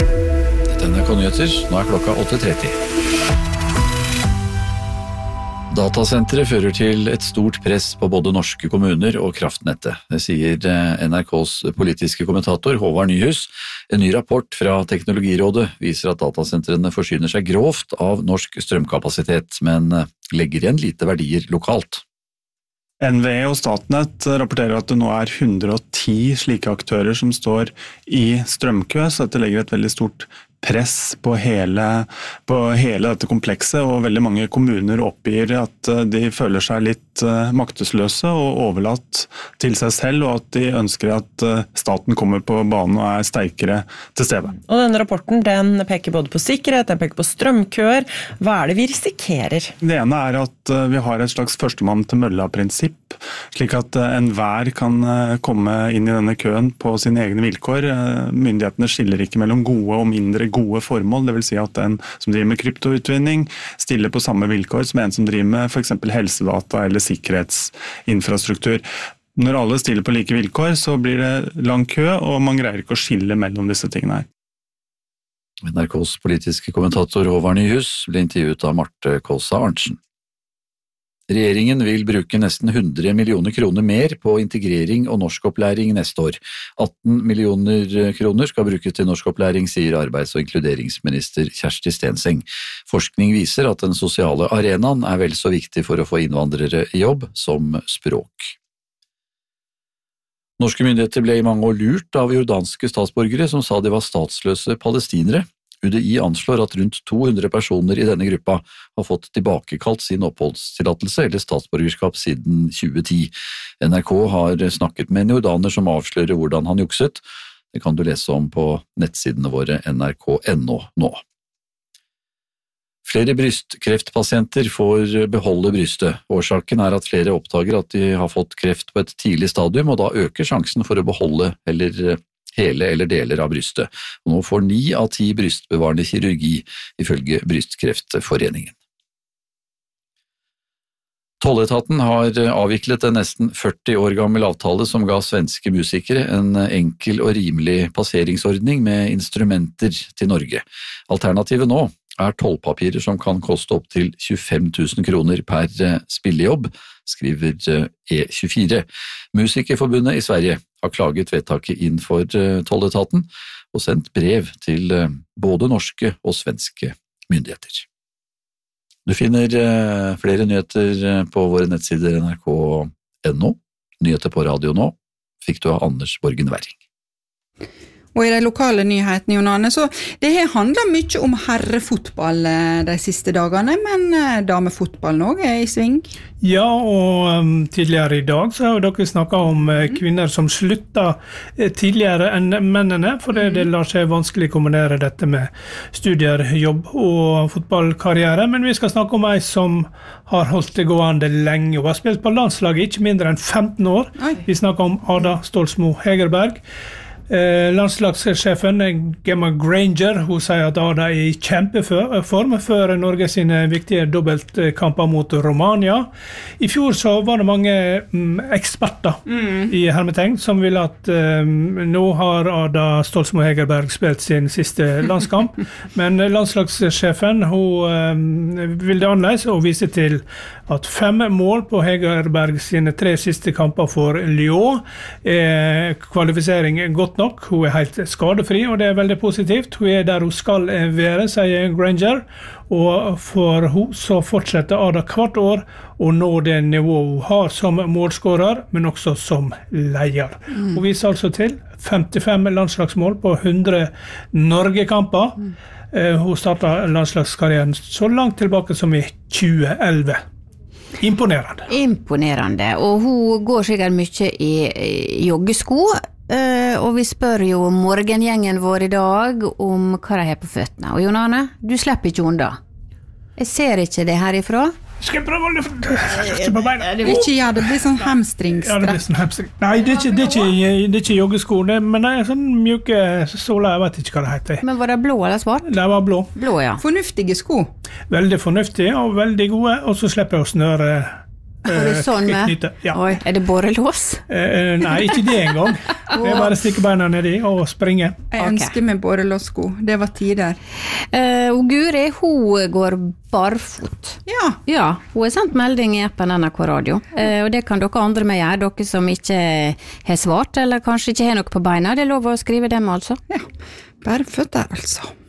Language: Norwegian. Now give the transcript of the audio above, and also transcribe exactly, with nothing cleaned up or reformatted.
Dette er N R K Nyheter, nå er klokka åtte tretti. Datasenteret fører til et stort press på både norske kommuner og kraftnettet. Det sier N R K's politiske kommentator Håvard Nyhus. En ny rapport fra Teknologirådet viser at datasentrene forsyner seg grovt av norsk strømkapasitet, men legger igjen lite verdier lokalt. N V E og Statnett rapporterer at det nå er hundre og ti slike aktører som står i strømkø, så dette legger et veldig stort press på hele, på hele dette komplekset, og veldig mange kommuner oppgir at de føler seg litt maktesløse og overlatt til seg selv, og at de ønsker at staten kommer på banen og er sterkere til stede. Og denne rapporten den peker både på sikkerhet, den peker på strømkøer. Hva er det vi risikerer? Det ene er at vi har et slags førstemann til mølla-prinsipp, slik at enhver kan komme inn i denne køen på sine egne vilkår. Myndighetene skiller ikke mellom gode og mindre gode formål, det vil si at en som driver med kryptoutvinning stiller på samme vilkår som en som driver med for eksempel helsedata eller sikkerhetsinfrastruktur. Når alle stiller på like vilkår, så blir det lang kø, og man greier ikke å skille mellom disse tingene her. N R K's politiske kommentator Håvard Nyhus ble intervjuet av Marte Kåsa Arntzen. Regjeringen vil bruke nesten hundre millioner kroner mer på integrering og norskopplæring neste år. atten millioner kroner skal brukes til norskopplæring, sier arbeids- og inkluderingsminister Kjersti Stenseng. Forskning viser at den sosiale arenaen er vel så viktig for å få innvandrere i jobb som språk. Norske myndigheter ble i mange år lurt av jordanske statsborgere som sa de var statsløse palestinere. U D I anslår at rundt to hundre personer i denne gruppa har fått tilbakekalt sin oppholdstillatelse eller statsborgerskap siden tjue ti. N R K har snakket med en jordaner som avslører hvordan han jukset. Det kan du lese om på nettsidene våre N R K punktum N O nå. Flere brystkreftpasienter får beholde brystet. Årsaken er at flere oppdager at de har fått kreft på et tidlig stadium, og da øker sjansen for å beholde eller hele eller deler av brystet. Og nå får ni av ti brystbevarende kirurgi, ifølge Brystkreftforeningen. Tolletaten har avviklet en nesten førti år gammel avtale som ga svenske musikere en enkel og rimelig passeringsordning med instrumenter til Norge. Alternativet nå er tollpapirer som kan koste opp til tjuefem tusen kroner per spillejobb, skriver E tjuefire. Musikerforbundet i Sverige har klaget vedtaket inn for tolletaten og sendt brev til både norske og svenske myndigheter. Du finner flere nyheter på våre nettsider N R K punktum N O. Nyheter på radio nå fikk du av Anders Borgen Werring. Og i de lokale nyhetene, Jon Arne, så det her handler mye om herrefotball de siste dagene, men damefotballen også er i sving. Ja, og um, tidligere i dag så har dere snakket om uh, kvinner som slutter uh, tidligere enn mennene, for det, det lar seg vanskelig kombinere dette med studier, jobb og fotballkarriere, men vi skal snakke om ei som har holdt det gående lenge, og har spilt på landslaget ikke mindre enn femten år. Oi. Vi snakker om Ada Stolsmo Hegerberg. Eh, landslagssjefen Gemma Granger, hun sier at Ada er i kjempeform før Norge sine viktige dobbeltkamper mot Romania. I fjor så var det mange mm, eksperter mm. i hermetegn som ville at um, nå har Ada Stolsmo Hegerberg spilt sin siste landskamp, men landslagssjefen hun um, vil det annerledes og vise til at fem mål på Hegerberg sine tre siste kamper for Lyon er kvalifisering godt nok. Hun er helt skadefri, og det er veldig positivt. Hun er der hun skal være, sier Granger, og for hun så fortsetter Ada hvert år å nå det nivået hun har som målskårer, men også som leier. Mm. Hun viser altså til femtifem landslagsmål på hundre Norge-kamper. Mm. Hun startet landslagskarrieren så langt tilbake som i tjue elleve. Imponerende. Imponerende, og hun går sikkert mye i, i joggesko, uh, og vi spør jo morgengjengen vår i dag om hva de har på føttene. Og Jon Arne, du slipper ikke unna. Jeg ser ikke det herifra. Skal jeg prøve å løfte på beina? Det vil ikke gjøre, det blir sånn hamstringstrekk. Ja, det blir sånn hamstring. Nei, det er ikke, det er ikke, det er ikke joggesko, det, men det er sånn mjuke såler, jeg vet ikke hva det heter. Men var det blå eller svart? Det var blå. Blå, ja. Fornuftige sko. Veldig fornuftige og veldig gode, og så slipper jeg å snøre Er det sånn med? knyte. Ja. Oi, er det borrelås? Eh, nei, ikke det engang. Det er bare å stikke beina nedi og springe. Jeg Ok. ønsker meg borrelåssko. Det var tider. Eh, og Guri, hun går barfot. Ja, Ja, hun har sendt melding i appen N R K Radio, eh, og det kan dere andre med gjøre, dere som ikke har svart, eller kanskje ikke har noe på beina. Det er lov å skrive dem, altså. ja. Bare føtter, altså.